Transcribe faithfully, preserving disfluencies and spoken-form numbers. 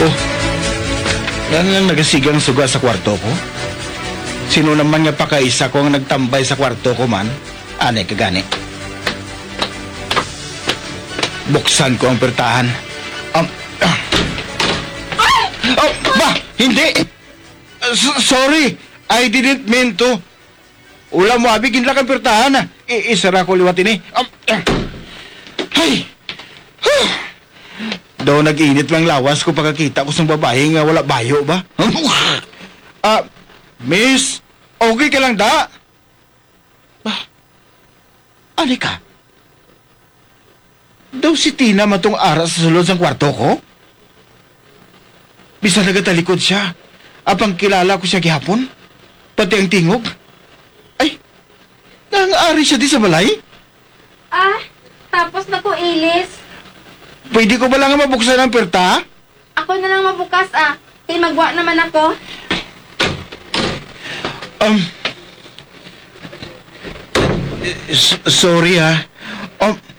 Oh, yan lang nagasigang suga sa kwarto ko. Sino naman nga pakaisa ko ang nagtambay sa kwarto ko man? Anay ka gani. Buksan ko ang pertahan. Um, ah. Oh, ba! Hindi! S- sorry! I didn't mean to. Ula mo, abi, ginla kang pertahan. I- isara ko liwatin eh. Um, ah. Hay! Huh. Daw nag-init lang lawas ko pagkakita ko sa babae nga wala bayo ba? Ah, miss, okay ka lang da? Bah, ali ka? Daw si Tina matong aras sa sulod sa kwarto ko? Bisa nagatalikod siya. Apang kilala ko siya gihapon. Pati ang tingog. Ay, nangaari siya di sa balay? Ah, tapos na ko, Ilis. Pwede ko ba lang mabuksan ang perta? Ako na lang mabukas, ah. Kaya magwa naman ako. Um, s- sorry ha. Um,